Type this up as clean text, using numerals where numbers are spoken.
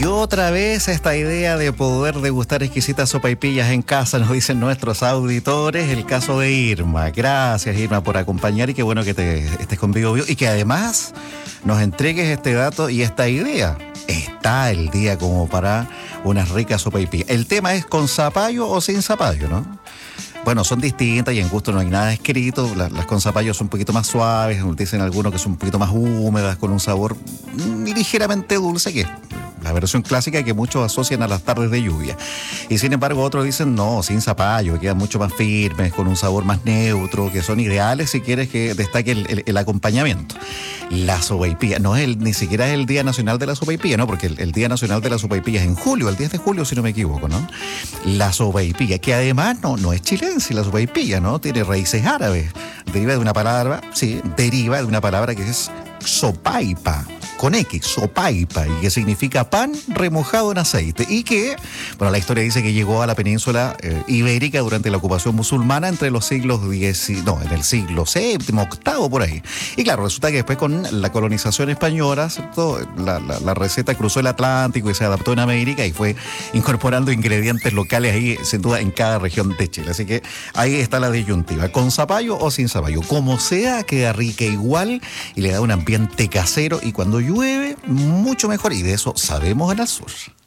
Y otra vez esta idea de poder degustar exquisitas sopaipillas en casa, nos dicen nuestros auditores, el caso de Irma. Gracias, Irma, por acompañar y qué bueno que estés con Vivo Bio y que además nos entregues este dato y esta idea. Está el día como para unas ricas sopaipillas. El tema es con zapallo o sin zapallo, ¿no? Bueno, son distintas y en gusto no hay nada escrito. Las con zapallo son un poquito más suaves, dicen algunos que son un poquito más húmedas, con un sabor ligeramente dulce, que es la versión clásica que muchos asocian a las tardes de lluvia. Y sin embargo otros dicen no, sin zapallo, quedan mucho más firmes, con un sabor más neutro, que son ideales si quieres que destaque el acompañamiento. La sopaipilla, ni siquiera es el Día Nacional de la Sopaipilla, ¿no? Porque el Día Nacional de la Sopaipilla es en julio, el 10 de julio, si no me equivoco, ¿no? La sopaipilla, que además no es chilense la sopaipilla, ¿no? Tiene raíces árabes. Deriva de una palabra que es sopaipa, con X, sopaipa, y que significa pan remojado en aceite, y que, bueno, la historia dice que llegó a la península ibérica durante la ocupación musulmana entre los siglos en el siglo VII, VIII, por ahí. Y claro, resulta que después con la colonización española, ¿cierto? La receta cruzó el Atlántico y se adaptó en América y fue incorporando ingredientes locales ahí, sin duda, en cada región de Chile. Así que ahí está la disyuntiva, con zapallo o sin zapallo. Como sea, queda rica igual y le da un ambiente casero, y cuando llueve, mucho mejor, y de eso sabemos en el sur.